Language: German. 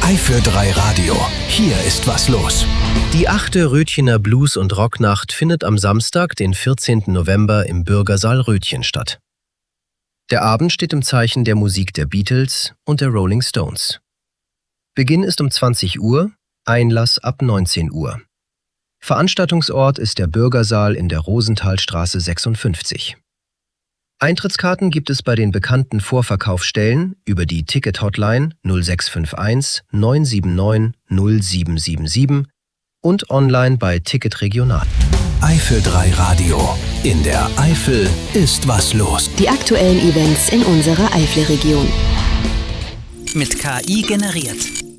Eifel 3 Radio. Hier ist was los. Die 8. Rötchener Blues- und Rocknacht findet am Samstag, den 14. November im Bürgersaal Rötchen statt. Der Abend steht im Zeichen der Musik der Beatles und der Rolling Stones. Beginn ist um 20 Uhr, Einlass ab 19 Uhr. Veranstaltungsort ist der Bürgersaal in der Rosenthalstraße 56. Eintrittskarten gibt es bei den bekannten Vorverkaufsstellen über die Ticket-Hotline 0651 979 0777 und online bei Ticket Regional. Eifel 3 Radio. In der Eifel ist was los. Die aktuellen Events in unserer Eifelregion. Mit KI generiert.